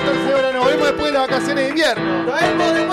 14 horas. Nos vemos después de las vacaciones de invierno. Nos vemos después.